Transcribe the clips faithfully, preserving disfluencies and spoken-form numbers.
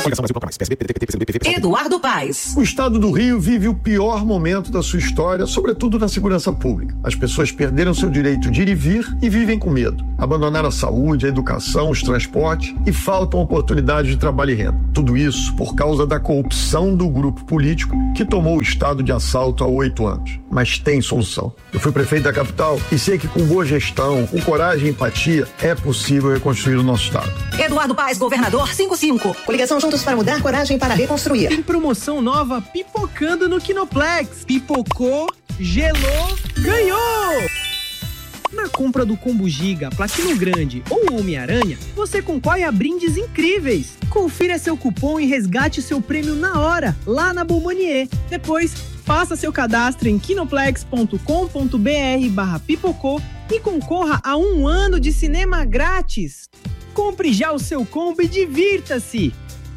Eduardo Paes. O estado do Rio vive o pior momento da sua história, sobretudo na segurança pública. As pessoas perderam seu direito de ir e vir e vivem com medo. Abandonaram a saúde, a educação, os transportes e faltam oportunidades de trabalho e renda. Tudo isso por causa da corrupção do grupo político que tomou o estado de assalto há oito anos. Mas tem solução. Eu fui prefeito da capital e sei que com boa gestão, com coragem e empatia, é possível reconstruir o nosso estado. Eduardo Paes, governador cinquenta e cinco. Coligação Juntos para Mudar, coragem para reconstruir. Tem promoção nova pipocando no Kinoplex. Pipocou, gelou, ganhou! Na compra do Combo Giga, Platino Grande ou Homem-Aranha, você concorre a brindes incríveis. Confira seu cupom e resgate seu prêmio na hora, lá na Bombonier. Depois, faça seu cadastro em kinoplex ponto com ponto br barra pipocô e concorra a um ano de cinema grátis. Compre já o seu combo e divirta-se!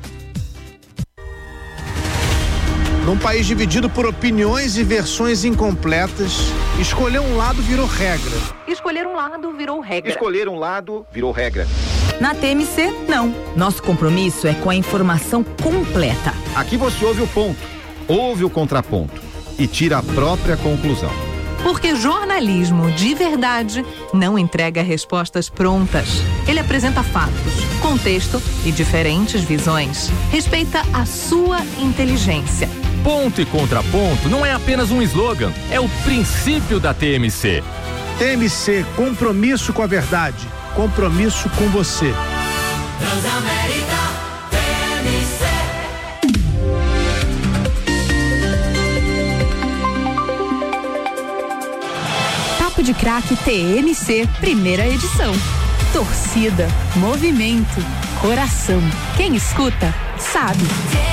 Num país dividido por opiniões e versões incompletas, escolher um lado virou regra. Escolher um lado virou regra. Escolher um lado virou regra. Na T M C, não. Nosso compromisso é com a informação completa. Aqui você ouve o ponto, ouve o contraponto e tira a própria conclusão. Porque jornalismo de verdade não entrega respostas prontas. Ele apresenta fatos, contexto e diferentes visões. Respeita a sua inteligência. Ponto e contraponto não é apenas um slogan, é o princípio da T M C. T M C, compromisso com a verdade, compromisso com você. Transamérica, T M C. Papo de Craque T M C, primeira edição. Torcida, movimento, coração. Quem escuta, sabe.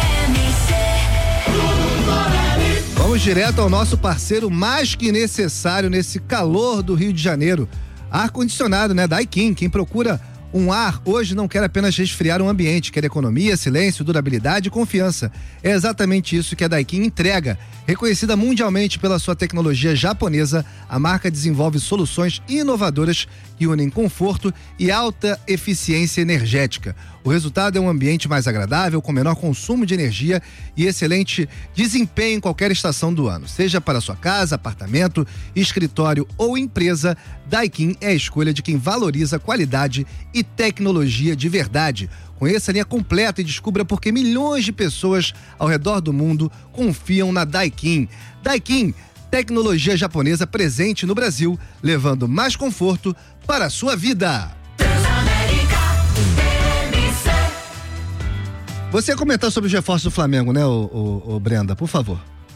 Vamos direto ao nosso parceiro mais que necessário nesse calor do Rio de Janeiro. Ar-condicionado, né? Daikin. Quem procura um ar hoje não quer apenas resfriar um ambiente, quer economia, silêncio, durabilidade e confiança. É exatamente isso que a Daikin entrega. Reconhecida mundialmente pela sua tecnologia japonesa, a marca desenvolve soluções inovadoras que unem conforto e alta eficiência energética. O resultado é um ambiente mais agradável, com menor consumo de energia e excelente desempenho em qualquer estação do ano. Seja para sua casa, apartamento, escritório ou empresa, Daikin é a escolha de quem valoriza qualidade e tecnologia de verdade. Conheça a linha completa e descubra por que milhões de pessoas ao redor do mundo confiam na Daikin. Daikin, tecnologia japonesa presente no Brasil, levando mais conforto para a sua vida. Você ia comentar sobre os reforços do Flamengo, né, ô, ô, ô Brenda, por favor.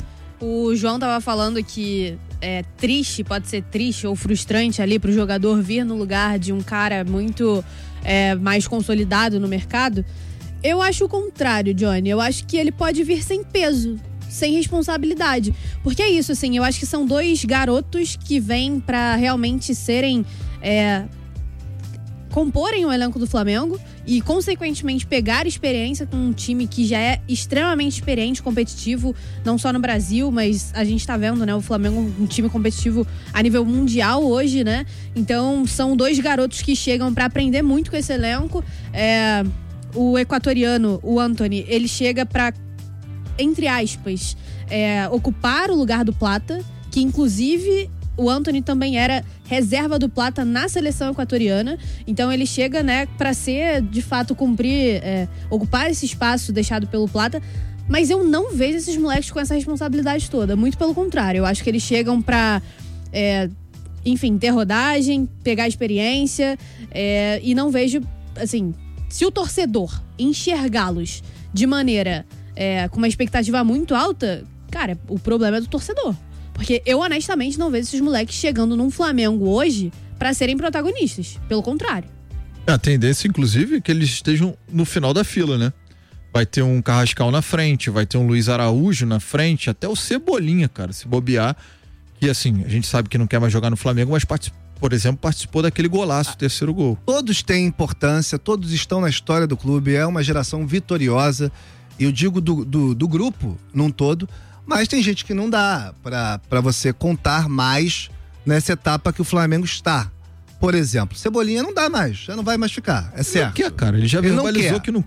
O João tava falando que é triste, pode ser triste ou frustrante ali pro jogador vir no lugar de um cara muito é, mais consolidado no mercado. Eu acho o contrário, Johnny. Eu acho que ele pode vir sem peso, sem responsabilidade. Porque é isso, assim, eu acho que são dois garotos que vêm pra realmente serem... É, comporem o elenco do Flamengo e, consequentemente, pegar experiência com um time que já é extremamente experiente, competitivo, não só no Brasil, mas a gente tá vendo, né, o Flamengo um time competitivo a nível mundial hoje, né? Então, são dois garotos que chegam pra aprender muito com esse elenco. É, o equatoriano, o Antony, ele chega pra, entre aspas, é, ocupar o lugar do Plata, que, inclusive... O Antony também era reserva do Plata na seleção equatoriana. Então ele chega, né, pra ser, de fato, cumprir, é, ocupar esse espaço deixado pelo Plata. Mas eu não vejo esses moleques com essa responsabilidade toda. Muito pelo contrário. Eu acho que eles chegam pra, é, enfim, ter rodagem, pegar experiência. É, e não vejo, assim, se o torcedor enxergá-los de maneira, é, com uma expectativa muito alta, cara, o problema é do torcedor. Porque eu, honestamente, não vejo esses moleques chegando num Flamengo hoje pra serem protagonistas. Pelo contrário. A tendência, inclusive, é que eles estejam no final da fila, né? Vai ter um Carrascal na frente, vai ter um Luiz Araújo na frente, até o Cebolinha, cara, se bobear. Que, assim, a gente sabe que não quer mais jogar no Flamengo, mas, por exemplo, participou daquele golaço, o terceiro gol. Todos têm importância, todos estão na história do clube, é uma geração vitoriosa. E eu digo do, do, do grupo num todo. Mas tem gente que não dá pra, pra você contar mais nessa etapa que o Flamengo está. Por exemplo, Cebolinha não dá mais, já não vai mais ficar, é certo. Não quer, cara, ele já ele verbalizou não que não quer, pô.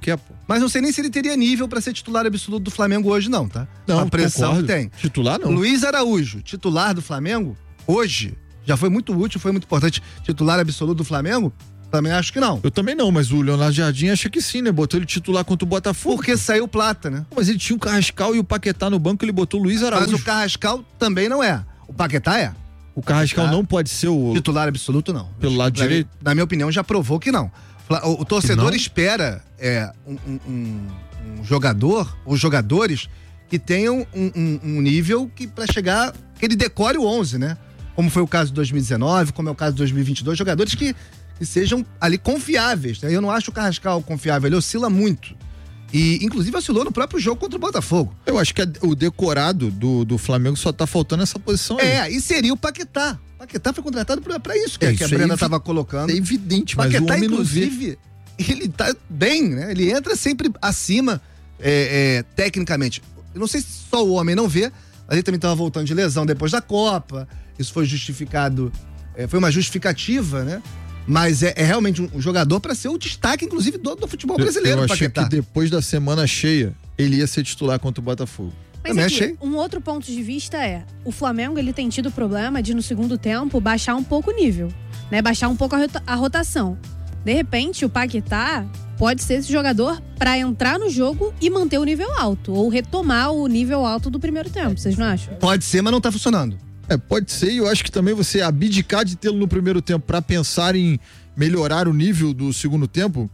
Mas não sei nem se ele teria nível pra ser titular absoluto do Flamengo hoje, não, tá? Não, a pressão concordo. que tem. Titular não. Luiz Araújo, titular do Flamengo, hoje, já foi muito útil, foi muito importante. Titular absoluto do Flamengo? Também acho que não. Eu também não, mas o Leonardo Jardim acha que sim, né? Botou ele titular contra o Botafogo. Porque saiu Plata, né? Mas ele tinha o Carrascal e o Paquetá no banco, ele botou o Luiz Araújo. Mas o Carrascal também não é. O Paquetá é. O Carrascal Paquetá, não pode ser o... titular absoluto, não. Pelo lado na, direito? Na minha opinião, já provou que não. O, o torcedor não? espera é, um, um, um, um jogador, ou jogadores, que tenham um, um, um nível que para chegar, que ele decore o onze, né? Como foi o caso de dois mil e dezenove, como é o caso de dois mil e vinte e dois, jogadores que, que sejam ali confiáveis, né? Eu não acho o Carrascal confiável, ele oscila muito. E, inclusive, oscilou no próprio jogo contra o Botafogo. Eu acho que o decorado do, do Flamengo só tá faltando essa posição aí. É, e seria o Paquetá. O Paquetá foi contratado pra, pra isso, que, é, que isso a Brenda é estava colocando. É evidente, mas Paquetá, o homem não vê. inclusive, ele tá bem, né? Ele entra sempre acima, é, é, tecnicamente. Eu não sei se só o homem não vê, mas ele também estava voltando de lesão depois da Copa. Isso foi justificado, é, foi uma justificativa, né? Mas é, é realmente um, um jogador para ser o destaque, inclusive, do, do futebol brasileiro. Eu, eu achei Paquetá. que depois da semana cheia, ele ia ser titular contra o Botafogo. Mas Também aqui, achei. um outro ponto de vista é, o Flamengo ele tem tido problema de no segundo tempo baixar um pouco o nível, né? Baixar um pouco a, rota- a rotação. De repente, o Paquetá pode ser esse jogador para entrar no jogo e manter o nível alto, ou retomar o nível alto do primeiro tempo, vocês não acham? Pode ser, mas não tá funcionando. É, pode ser, e eu acho que também você abdicar de tê-lo no primeiro tempo para pensar em melhorar o nível do segundo tempo,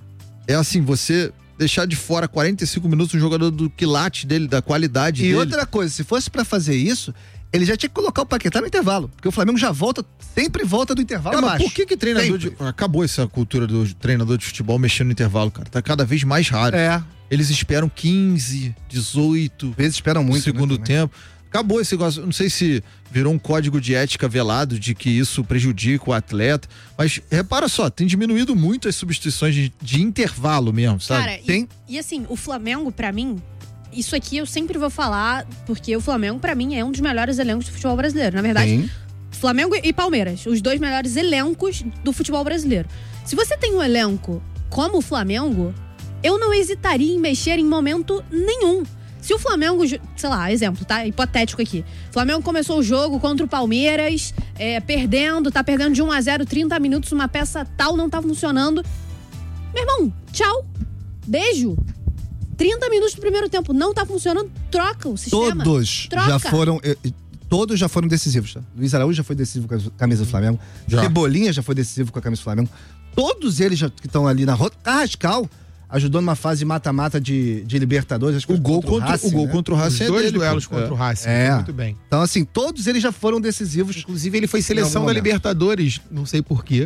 é assim, você deixar de fora quarenta e cinco minutos um jogador do quilate dele, da qualidade E dele. outra coisa, se fosse pra fazer isso, ele já tinha que colocar o Paquetá no intervalo, porque o Flamengo já volta, sempre volta do intervalo É, mas abaixo. por que que treinador de... Acabou essa cultura do treinador de futebol mexendo no intervalo, cara. Tá cada vez mais raro. É. Eles esperam quinze, dezoito... Vezes esperam muito, no segundo né, tempo. Acabou esse negócio, não sei se virou um código de ética velado de que isso prejudica o atleta, mas repara só, tem diminuído muito as substituições de, de intervalo mesmo, sabe? Cara, tem... e, e assim, o Flamengo, pra mim, isso aqui eu sempre vou falar, porque o Flamengo, pra mim, é um dos melhores elencos do futebol brasileiro. Na verdade, Sim. Flamengo e Palmeiras, os dois melhores elencos do futebol brasileiro. Se você tem um elenco como o Flamengo, eu não hesitaria em mexer em momento nenhum. Se o Flamengo, sei lá, exemplo, tá? Hipotético aqui. O Flamengo começou o jogo contra o Palmeiras, é, perdendo, tá perdendo de um a zero, trinta minutos, uma peça tal não tá funcionando. Meu irmão, tchau. Beijo. trinta minutos do primeiro tempo, não tá funcionando, troca o sistema. Todos troca. já foram. eh, Todos já foram decisivos, tá? Luiz Araújo já foi decisivo com a camisa do Flamengo. Já. Cebolinha já foi decisivo com a camisa do Flamengo. Todos eles já, que estão ali na rota. Carrascal ajudou numa fase mata-mata de, de Libertadores. Acho que O foi gol contra contra, Racing, o gol né? contra o Racing Os é dois dele, duelos pô. contra É. o Racing, É. muito bem. Então, assim, todos eles já foram decisivos. Inclusive, ele foi Em seleção algum da momento. Libertadores, não sei porquê,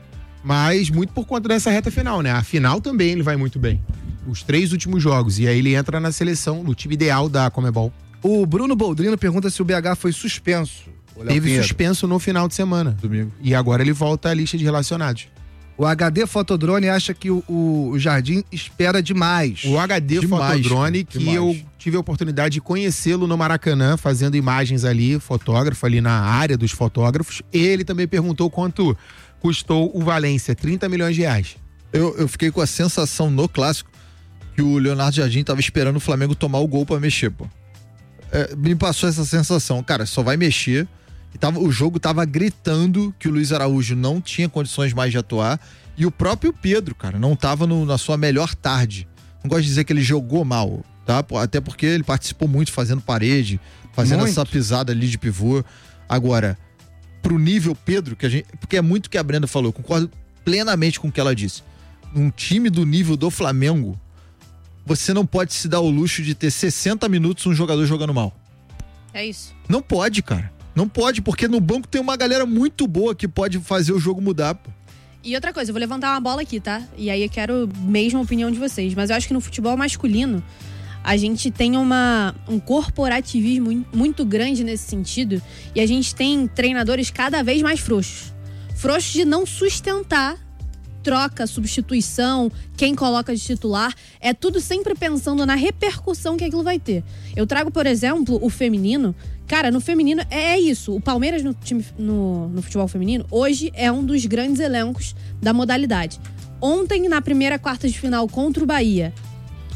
mas muito por conta dessa reta final, né? A final também ele vai muito bem. Os três últimos jogos, e aí ele entra na seleção, no time ideal da Comebol. O Bruno Boldrino pergunta se o B H foi suspenso. O Léo Teve Pinheiro. suspenso no final de semana. Domingo. E agora ele volta à lista de relacionados. O H D Fotodrone acha que o, o, o Jardim espera demais. O H D Demais, Fotodrone, cara, que demais. eu tive a oportunidade de conhecê-lo no Maracanã, fazendo imagens ali, fotógrafo ali na área dos fotógrafos. Ele também perguntou quanto custou o Valência, trinta milhões de reais. Eu, eu fiquei com a sensação no clássico que o Leonardo Jardim tava esperando o Flamengo tomar o gol pra mexer, pô. É, me passou essa sensação, cara, só vai mexer. E tava, o jogo tava gritando que o Luiz Araújo não tinha condições mais de atuar. E o próprio Pedro, cara, não tava no, na sua melhor tarde. Não gosto de dizer que ele jogou mal, tá? Até porque ele participou muito fazendo parede, fazendo Muito. essa pisada ali de pivô. Agora, pro nível Pedro, que a gente, porque é muito o que a Brenda falou, eu concordo plenamente com o que ela disse. Num time do nível do Flamengo, você não pode se dar o luxo de ter sessenta minutos um jogador jogando mal. É isso. Não pode, cara. Não pode, porque no banco tem uma galera muito boa que pode fazer o jogo mudar, pô. E outra coisa, eu vou levantar uma bola aqui, tá? E aí eu quero mesmo a opinião de vocês. Mas eu acho que no futebol masculino, a gente tem uma, um corporativismo muito grande nesse sentido. E a gente tem treinadores cada vez mais frouxos. Frouxos de não sustentar troca, substituição, quem coloca de titular. É tudo sempre pensando na repercussão que aquilo vai ter. Eu trago, por exemplo, o feminino. Cara, no feminino é isso. O Palmeiras no, time, no, no futebol feminino, hoje é um dos grandes elencos da modalidade. Ontem, na primeira quarta de final contra o Bahia,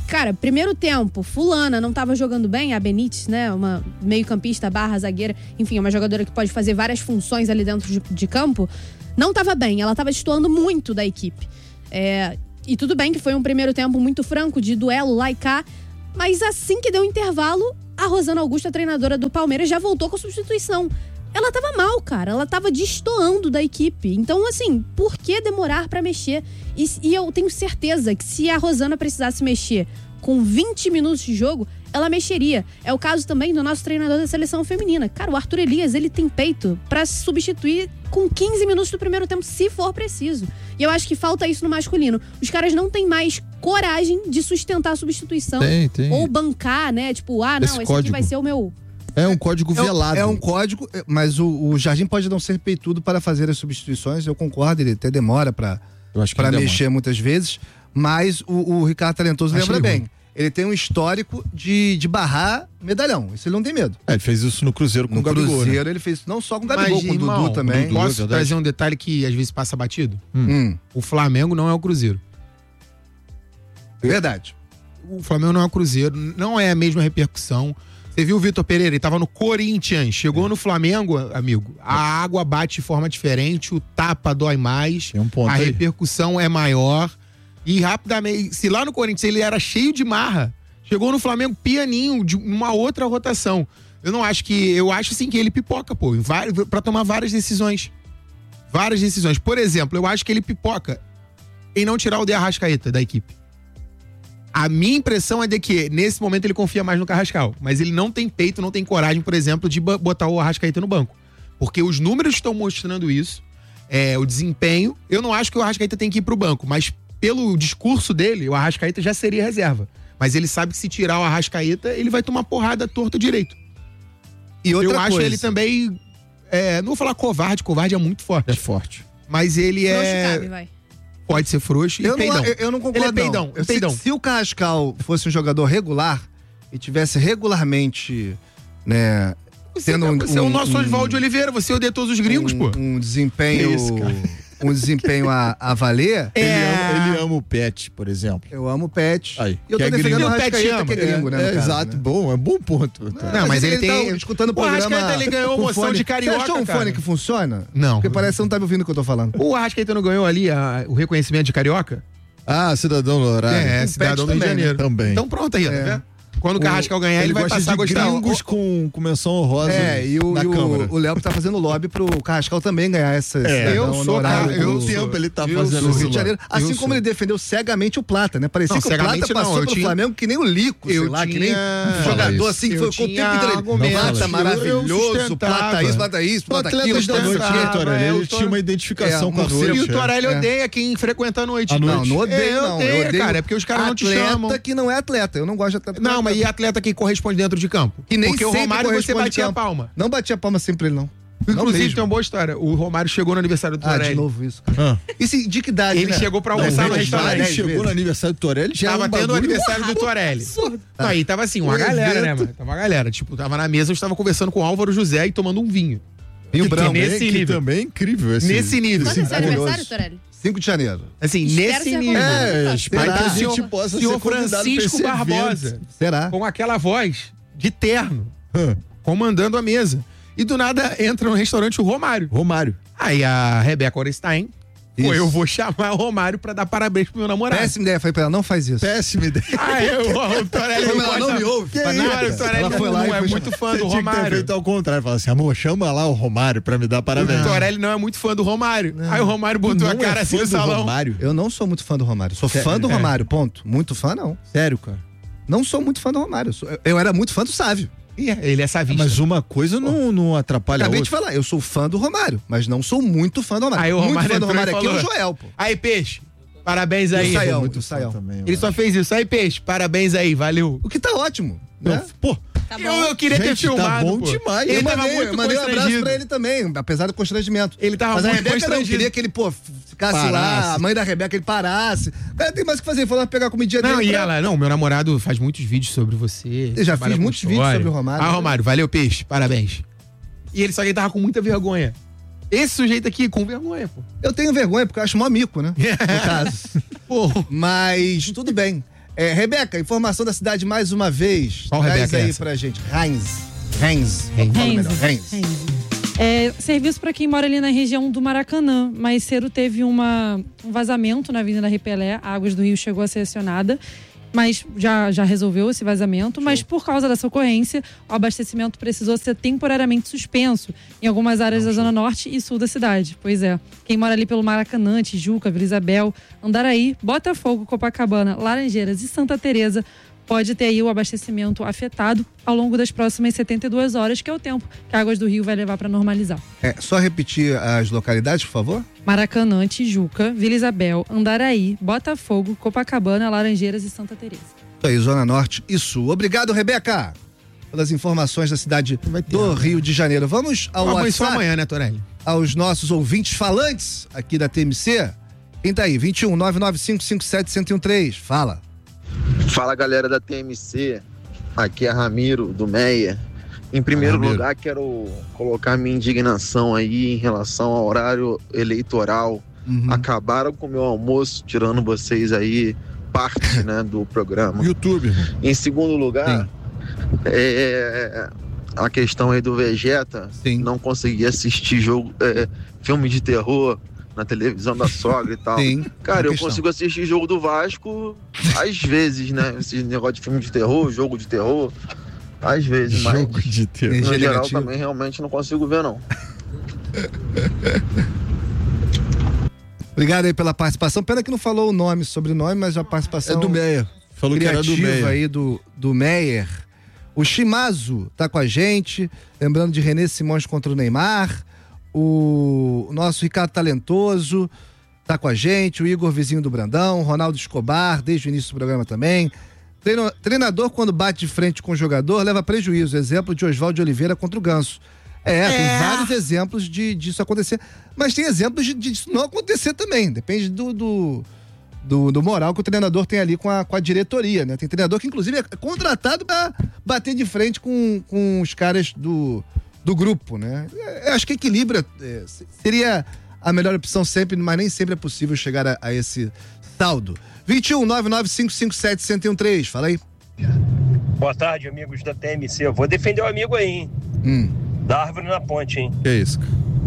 Cara, primeiro tempo, fulana não tava jogando bem, a Benítez, né? Uma meio-campista barra zagueira, enfim, uma jogadora que pode fazer várias funções ali dentro de, de campo. Não tava bem, ela tava destoando muito da equipe. É, e tudo bem que foi um primeiro tempo muito franco, de duelo lá e cá, mas assim que deu o intervalo, a Rosana Augusto, a treinadora do Palmeiras, já voltou com substituição. Ela tava mal, cara. Ela tava destoando da equipe. Então, assim, por que demorar pra mexer? E, e eu tenho certeza que se a Rosana precisasse mexer com vinte minutos de jogo, ela mexeria. É o caso também do nosso treinador da seleção feminina. Cara, o Arthur Elias, ele tem peito pra substituir com quinze minutos do primeiro tempo, se for preciso. E eu acho que falta isso no masculino. Os caras não têm mais coragem de sustentar a substituição. Tem, tem. Ou bancar, né? Tipo, ah, não, Esse esse, código. aqui vai ser o meu... É um código É um- velado. É um código, é, mas o, o Jardim pode não ser peitudo para fazer as substituições. Eu concordo, ele até demora para Eu acho que para ele demora. mexer muitas vezes. Mas o, o Ricardo Talentoso Acho lembra ele bem. ruim. Ele tem um histórico de, de barrar medalhão. Isso ele não tem medo. É, ele fez isso no Cruzeiro com No o Gabigol, Cruzeiro né? ele fez não só com o Gabigol, Mas, com o irmão, Dudu também. Dudu, é Posso verdade. trazer um detalhe que às vezes passa batido? Hum, O Flamengo não é o Cruzeiro. verdade. O Flamengo não é o Cruzeiro, não é a mesma repercussão. Você viu o Vitor Pereira, ele tava no Corinthians, chegou no Flamengo, amigo, a água bate de forma diferente, o tapa dói mais, Tem um ponto a aí. repercussão é maior e rapidamente, se lá no Corinthians ele era cheio de marra, chegou no Flamengo pianinho, de uma outra rotação. Eu não acho que, eu acho sim que ele pipoca, pô, em vários- pra tomar várias decisões. Várias decisões. Por exemplo, eu acho que ele pipoca em não tirar o De Arrascaeta da equipe. A minha impressão é de que, nesse momento, ele confia mais no Carrascal. Mas ele não tem peito, não tem coragem, por exemplo, de ba- botar o Arrascaeta no banco. Porque os números estão mostrando isso, é, o desempenho. Eu não acho que o Arrascaeta tem que ir pro banco, mas pelo discurso dele, o Arrascaeta já seria reserva. Mas ele sabe que se tirar o Arrascaeta, ele vai tomar porrada torta direito. E outra Eu acho coisa, ele também, é, não vou falar covarde, covarde é muito forte. É forte. Mas ele Frouxo é... cabe, vai. Pode ser frouxo e Eu não, peidão. eu, eu não concordo, Ele é peidão, não. é peidão. Se, se o Carrascal fosse um jogador regular e tivesse regularmente, né, Você, tendo um, você é o nosso um- Oswaldo de Oliveira, você odeia todos os gringos, um, pô. um desempenho, Que isso, cara? um desempenho a, a valer, Ele, É. ama, ele ama o Pet, por exemplo. eu amo o Pet. Aí, E eu que tô é defendendo gringo. o E o Pet Arrascaeta, ama. que é gringo, né? É, no caso, exato, né? bom, é bom ponto. Não, mas ele tem- tá escutando o O programa. Arrascaeta, ele ganhou com moção fone. de carioca, Você achou um cara. fone que funciona? Não. Porque parece que você não tá me ouvindo o que eu tô falando. O Arrascaeta não ganhou ali a- o reconhecimento de carioca? Ah, cidadão do horário. É, o cidadão do Pet Rio de também, né? Janeiro. Também. Então pronto aí, ó, tá É. vendo? Quando o Carrascal ganhar, ele, vai gosta passar a de gostar. gringos com, com menção honrosa É, e o, na e o, Câmara. o Léo tá fazendo lobby pro Carrascal também ganhar essa. É, cidadão eu sou, honorário cara, eu do- sou. tempo ele tá do fazendo Rio isso de lá. Janeiro. Assim Eu como sou. ele defendeu cegamente o Plata, né? Parecia Não, que o Plata cegamente não, passou eu pelo tinha- Flamengo que nem o Lico, sei Eu lá, que tinha- nem Não um fala jogador isso. assim que Eu foi com o tempo tinha inteiro. argumentos. Plata Eu maravilhoso, sustentava. Plata isso, Plata isso, Plata aquilo. Atletas da Plata noite, aquilo. né, Torelli? é, Ele o tinha uma É, identificação com a você- noite. E o Torelli É. odeia quem frequenta a noite. À noite. Não, não odeio, Eu não. odeio, Eu odeio cara, é porque os caras não te chamam. Atleta que não é atleta. Eu não gosto de atleta. que Não, é mas e atleta. atleta que corresponde dentro de campo? Que nem Porque o sempre Romário você corresponde batia campo. a palma. Não batia a palma sempre ele, não. Não Inclusive, mesmo. tem uma boa história. O Romário chegou no aniversário do Ah, Torelli. de novo isso, cara. Ah. Isso de que idade, Ele né? chegou pra Não, almoçar no dez restaurante. vezes, Ele chegou dez no aniversário do Torelli, já Tava é um tendo o bagulho aniversário do Torelli. Não, aí tava assim, uma O galera, né, evento- mano? Tava uma galera. Tipo, tava na mesa, eu estava conversando com o Álvaro José e tomando um vinho. Vinho que branco. também, nesse que nível. também é incrível. Esse, Nesse nível. Quando é seu maravilhoso. aniversário, Torelli? cinco de janeiro. Assim, Espero nesse ser nível. convidado. É, Aí espero que a Aí, gente senhor- possa senhor ser convidado pra Francisco esse Barbosa, evento. Será? com aquela voz de terno, Hã. comandando a mesa. E do nada entra no restaurante o Romário. Romário. Aí a Rebeca Orestein, pô, Isso. eu vou chamar o Romário pra dar parabéns pro meu namorado. Péssima ideia. Falei pra ela, não faz isso. Péssima ideia. Aí eu, o Torelli Como ela não me ouve, Que pra isso, nada. o Torelli Ela foi lá não e é foi muito chamar. fã Você do tinha que ter Romário. feito ao contrário. Fala assim, amor, chama lá o Romário pra me dar parabéns. O Torelli não é muito fã do Romário. Aí o Romário botou Não a cara é assim fã no do salão. Romário? Eu não sou muito fã do Romário. Sou fã do é. Romário, ponto. Muito fã, não. Sério, cara. Não sou muito fã do Romário. Eu, sou- eu- eu era muito fã do Sávio. Ih, ele é savista. Mas uma coisa não, não atrapalha a Acabei de outra. falar, eu sou fã do Romário, mas não sou muito fã do Romário. Aí o muito Romário fã do entrou e Romário aqui é o falou, Joel, pô. Aí, Peixe, parabéns E aí. o Saião, muito o fã Saião. também, Ele eu só acho. fez isso. Aí, Peixe, parabéns aí, valeu. O que tá ótimo, Não, né? pô, Tá Eu, bom. eu queria ter Gente, tá filmado, bom pô. demais. Ele eu tava mandei, muito eu mandei um abraço constrangido. pra ele também, apesar do constrangimento. Ele tava Mas a muito Rebeca não constrangido. queria que ele, pô, ficasse Parasse. lá, a mãe da Rebeca, ele parasse. O cara tem mais o que fazer, ele foi lá pegar a comidinha Não, dele. e pra- ela, não, meu namorado faz muitos vídeos sobre você. Eu já trabalha fiz com muitos vídeos história. sobre o Romário. Ah, Romário, valeu, Peixe, parabéns. E ele só que ele tava com muita vergonha. Esse sujeito aqui, com vergonha, pô. Eu tenho vergonha, porque eu acho mó mico, né? No caso. Pô. Mas tudo bem. É, Rebeca, informação da cidade mais uma vez. Qual Traz Rebeca é aí essa? pra gente. Reims. Reims. Fala melhor. Reims. É, serviço para quem mora ali na região do Maracanã. Mais cedo teve uma, um vazamento na Avenida Repelé. A Águas do Rio chegou a ser acionada, mas já, já resolveu esse vazamento. Mas por causa dessa ocorrência, o abastecimento precisou ser temporariamente suspenso em algumas áreas da Zona Norte e Sul da cidade. Pois é. Quem mora ali pelo Maracanã, Tijuca, Vila Isabel, Andaraí, Botafogo, Copacabana, Laranjeiras e Santa Teresa pode ter aí o abastecimento afetado ao longo das próximas setenta e duas horas, que é o tempo que a Águas do Rio vai levar para normalizar. É, só repetir as localidades, por favor? Maracanã, Tijuca, Vila Isabel, Andaraí, Botafogo, Copacabana, Laranjeiras e Santa Teresa. Isso aí, Zona Norte e Sul. Obrigado, Rebeca, pelas informações da cidade do Rio de Janeiro. Vamos ao Vamos WhatsApp, só amanhã, né, Torelli? aos nossos ouvintes falantes aqui da T M C. Quem tá aí? vinte e um, nove nove cinco, cinco sete, um zero um três. Fala. Fala, galera da T M C, aqui é Ramiro do Meia. Em primeiro Ramiro. lugar, quero colocar minha indignação aí em relação ao horário eleitoral. Uhum. Acabaram com o meu almoço, tirando vocês aí parte, né, do programa. YouTube. Em segundo lugar, é, a questão aí do Vegeta, Sim. não conseguir assistir jogo, é, filme de terror na televisão da sogra e tal. Sim, Cara, boa eu questão. consigo assistir jogo do Vasco às vezes, né? Esse negócio de filme de terror, jogo de terror, às vezes, mas Jogo de terror. no Energia geral negativa. também realmente não consigo ver, não. Obrigado aí pela participação. Pena que não falou o nome, sobrenome, mas a participação É do Meia. Falou que era do criativa Meia. aí do, do Meyer. O Shimazu tá com a gente, lembrando de René Simões contra o Neymar. O nosso Ricardo Talentoso tá com a gente, o Igor Vizinho do Brandão, Ronaldo Escobar, desde o início do programa também. Treino, treinador, quando bate de frente com o jogador, leva prejuízo. Exemplo de Oswaldo de Oliveira contra o Ganso. É, É. tem vários exemplos de, disso acontecer. Mas tem exemplos de, de disso não acontecer também. Depende do, do, do, do moral que o treinador tem ali com a, com a diretoria, né? Tem treinador que, inclusive, é contratado para bater de frente com, com os caras do, do grupo, né? Eu acho que equilibra. É, seria a melhor opção sempre, mas nem sempre é possível chegar a, a esse saldo. vinte e um, nove nove cinco cinco sete, um zero um três. Fala aí. Boa tarde, amigos da T M C. Eu vou defender o amigo aí, hein? Hum. Da árvore na ponte, hein? Que é isso?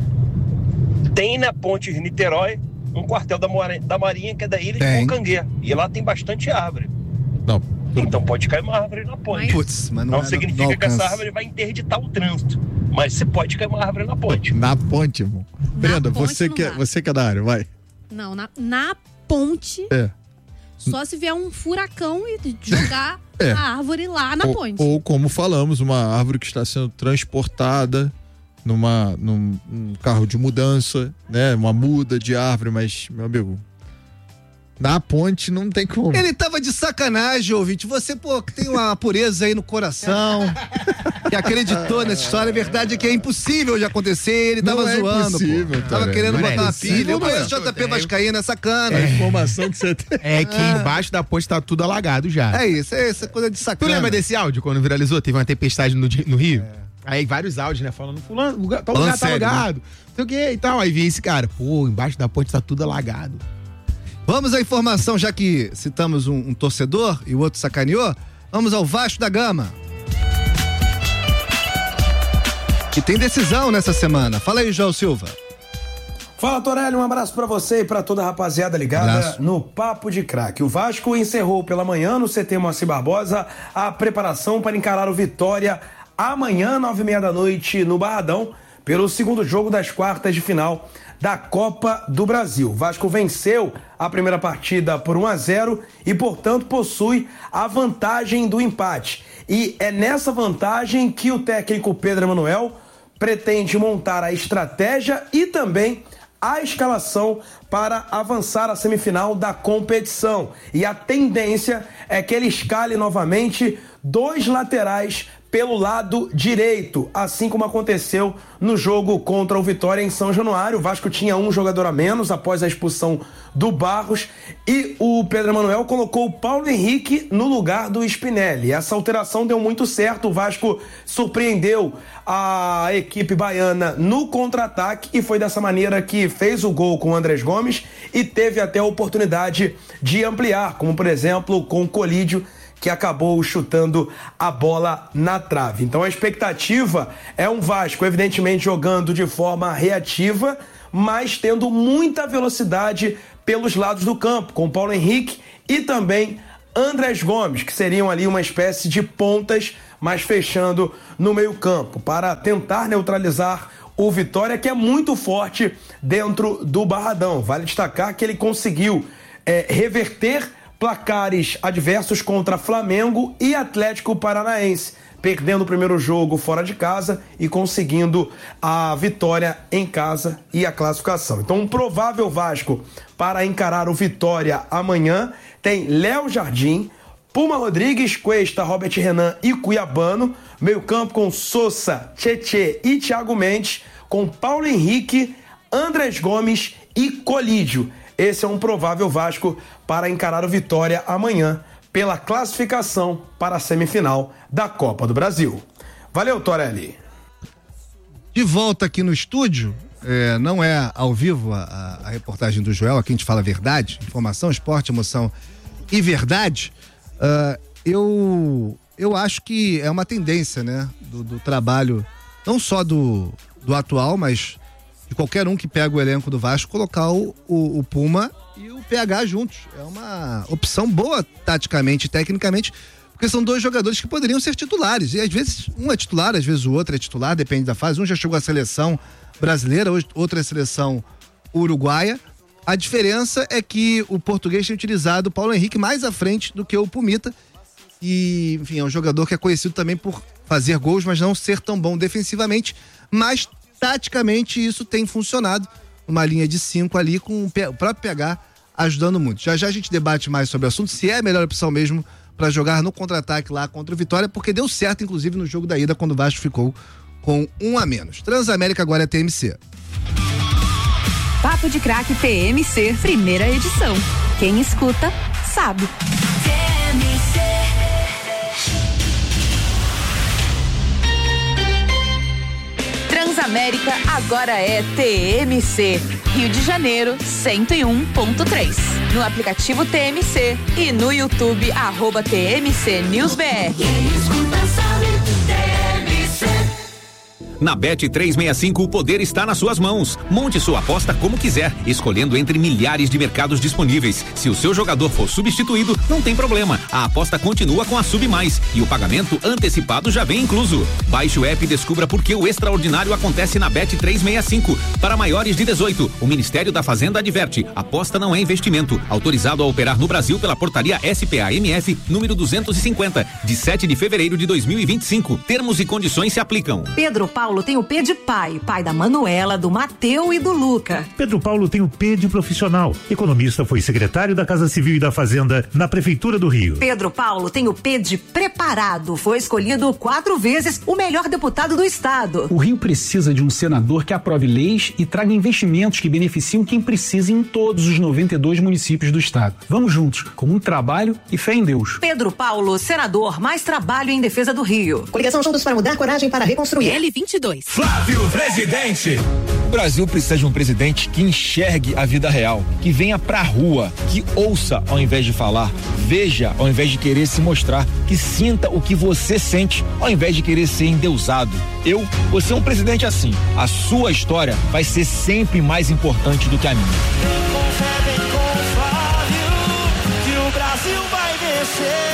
Tem na ponte de Niterói um quartel da, Mora- da Marinha que é da ilha Tem. de Concanguê. E lá tem bastante árvore. Não. Então pode cair uma árvore na ponte. Putz, mas não, Não é- significa não que essa alcança. árvore vai interditar o trânsito. Mas você pode cair uma árvore na ponte. Na ponte, irmão. Brenda, ponte você não que, é, dá. você que é da área, vai. Não, na, na ponte, É. só se vier um furacão e jogar É. a árvore lá na ou, ponte. ou, como falamos, uma árvore que está sendo transportada numa, num, num carro de mudança, né? Uma muda de árvore, mas, meu amigo, na ponte não tem como. Ele tava de sacanagem, ouvinte. Você, pô, que tem uma pureza aí no coração, que acreditou nessa história. A verdade é que é impossível de acontecer. Ele Não tava é zoando, impossível, pô. Tava Tarek. querendo Não é botar uma possível, pilha. Eu não. conheço o J P Vascaína, é sacana. A informação que você tem. É que embaixo da ponte tá tudo alagado já. É isso, é isso, é coisa de Tu sacana. lembra desse áudio quando viralizou? Teve uma tempestade no, di- no Rio? Aí vários áudios, né? Falando, fulano, o lugar, tal Falando lugar tá sério, né? alagado. Não sei o que e tal. Aí vinha esse cara, pô, embaixo da ponte tá tudo alagado. Vamos à informação, já que citamos um, um torcedor e o outro sacaneou. Vamos ao Vasco da Gama. Que tem decisão nessa semana. Fala aí, João Silva. Fala, Torelli, um abraço pra você e pra toda a rapaziada ligada Abraço. no Papo de Craque. O Vasco encerrou pela manhã no C T Moacir Barbosa a preparação para encarar o Vitória amanhã, nove e meia da noite, no Barradão, pelo segundo jogo das quartas de final da Copa do Brasil. O Vasco venceu a primeira partida por um a zero e, portanto, possui a vantagem do empate. E é nessa vantagem que o técnico Pedro Emanuel pretende montar a estratégia e também a escalação para avançar à semifinal da competição. E a tendência é que ele escale novamente dois laterais pelo lado direito, assim como aconteceu no jogo contra o Vitória em São Januário. O Vasco tinha um jogador a menos após a expulsão do Barros e o Pedro Emanuel colocou o Paulo Henrique no lugar do Spinelli. Essa alteração deu muito certo, o Vasco surpreendeu a equipe baiana no contra-ataque e foi dessa maneira que fez o gol com o Andrés Gomes e teve até a oportunidade de ampliar, como por exemplo com o Colídio, que acabou chutando a bola na trave. Então a expectativa é um Vasco, evidentemente, jogando de forma reativa, mas tendo muita velocidade pelos lados do campo, com Paulo Henrique e também Andrés Gomes, que seriam ali uma espécie de pontas, mas fechando no meio-campo, para tentar neutralizar o Vitória, que é muito forte dentro do Barradão. Vale destacar que ele conseguiu é, reverter placares adversos contra Flamengo e Atlético Paranaense, perdendo o primeiro jogo fora de casa e conseguindo a vitória em casa e a classificação. Então, um provável Vasco para encarar o Vitória amanhã tem Léo Jardim, Puma Rodrigues, Cuesta, Robert Renan e Cuiabano, meio campo com Sousa, Tchê e Thiago Mendes, com Paulo Henrique, Andrés Gomes e Colídio. Esse é um provável Vasco para encarar o Vitória amanhã pela classificação para a semifinal da Copa do Brasil. Valeu, Torelli. De volta aqui no estúdio, é, não é ao vivo a, a reportagem do Joel, aqui a gente fala verdade, informação, esporte, emoção e verdade. Uh, eu, eu acho que é uma tendência, né, do, do trabalho, não só do, do atual, mas de qualquer um que pega o elenco do Vasco, colocar o, o, o Puma e o P H juntos. É uma opção boa taticamente e tecnicamente, porque são dois jogadores que poderiam ser titulares. E às vezes um é titular, às vezes o outro é titular, depende da fase. Um já chegou à seleção brasileira, outro é seleção uruguaia. A diferença é que o português tem utilizado o Paulo Henrique mais à frente do que o Pumita. E, enfim, é um jogador que é conhecido também por fazer gols, mas não ser tão bom defensivamente. Mas taticamente isso tem funcionado, uma linha de cinco ali com o próprio P H ajudando muito. Já já a gente debate mais sobre o assunto, se é a melhor opção mesmo para jogar no contra-ataque lá contra o Vitória, porque deu certo inclusive no jogo da ida quando o Vasco ficou com um a menos. Transamérica agora é T M C. Papo de Craque T M C, primeira edição. Quem escuta, sabe. T M C. Transamérica agora é T M C. Rio de Janeiro, cento e um ponto três. No aplicativo T M C e no YouTube, arroba T M C News B R. Quem escuta sabe, T M C. Na Bet trezentos e sessenta e cinco, o poder está nas suas mãos. Monte sua aposta como quiser, escolhendo entre milhares de mercados disponíveis. Se o seu jogador for substituído, não tem problema. A aposta continua com a Sub Mais e o pagamento antecipado já vem incluso. Baixe o app e descubra por que o extraordinário acontece na Bet trezentos e sessenta e cinco. Para maiores de dezoito, o Ministério da Fazenda adverte: aposta não é investimento. Autorizado a operar no Brasil pela portaria S P A M F número duzentos e cinquenta, de sete de fevereiro de dois mil e vinte e cinco. Termos e condições se aplicam. Pedro Paulo tem o P de pai, pai da Manuela, do Mateu e do Luca. Pedro Paulo tem o P de profissional. Economista, foi secretário da Casa Civil e da Fazenda na Prefeitura do Rio. Pedro Paulo tem o P de preparado. Foi escolhido quatro vezes o melhor deputado do estado. O Rio precisa de um senador que aprove leis e traga investimentos que beneficiam quem precisa em todos os noventa e dois municípios do estado. Vamos juntos, com muito trabalho e fé em Deus. Pedro Paulo, senador, mais trabalho em defesa do Rio. Coligação Juntos para Mudar, coragem para reconstruir. L vinte e dois. Flávio Presidente. O Brasil precisa de um presidente que enxergue a vida real, que venha pra rua, que ouça ao invés de falar, veja ao invés de querer se mostrar, que sinta o que você sente ao invés de querer ser endeusado. Eu vou ser um presidente assim. A sua história vai ser sempre mais importante do que a minha. Concebem com Flávio que o Brasil vai vencer.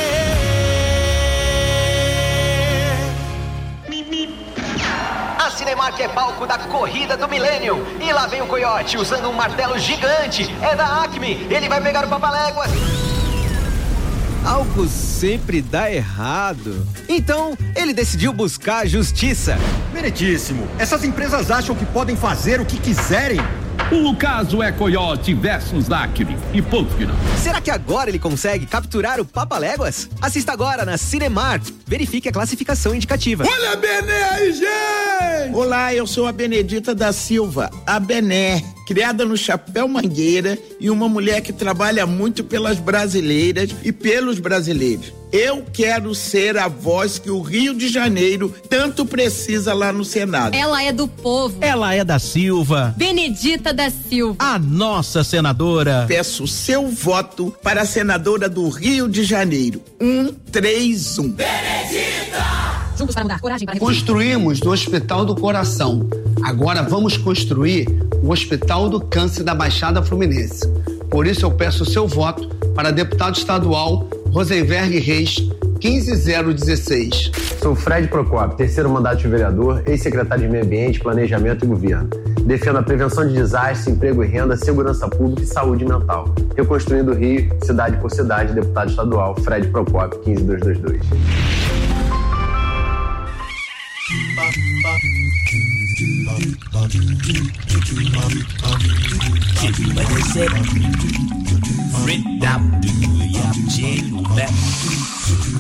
A Cinemark é palco da corrida do milênio. E lá vem o Coiote usando um martelo gigante. É da Acme. Ele vai pegar o Papaléguas. Algo sempre dá errado. Então, ele decidiu buscar a justiça. Meritíssimo. Essas empresas acham que podem fazer o que quiserem? O caso é Coyote versus Acme e ponto final. Será que agora ele consegue capturar o Papaléguas? Assista agora na Cinemark. Verifique a classificação indicativa. Olha a Bené aí, gente! Olá, eu sou a Benedita da Silva, a Bené, criada no Chapéu Mangueira e uma mulher que trabalha muito pelas brasileiras e pelos brasileiros. Eu quero ser a voz que o Rio de Janeiro tanto precisa lá no Senado. Ela é do povo. Ela é da Silva. Benedita da Silva. A nossa senadora. Peço seu voto para a senadora do Rio de Janeiro. Um, três, um. Benedita! Juntos para mudar, coragem para Construímos do Hospital do Coração. Agora vamos construir o Hospital do Câncer da Baixada Fluminense. Por isso eu peço o seu voto para deputado estadual Rosenberg Reis, quinze zero dezesseis. Sou Fred Procópio, terceiro mandato de vereador, ex-secretário de Meio Ambiente, Planejamento e Governo. Defendo a prevenção de desastres, emprego e renda, segurança pública e saúde mental. Reconstruindo o Rio, cidade por cidade, deputado estadual Fred Procópio, quinze mil duzentos e vinte e dois. Red up, do ya, chill back.